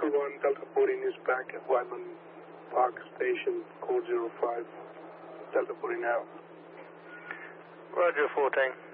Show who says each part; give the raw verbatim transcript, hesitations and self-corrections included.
Speaker 1: Echo one, Delta fourteen is back at Whiteman Park Station, code zero five, Delta fourteen out.
Speaker 2: Roger, fourteen.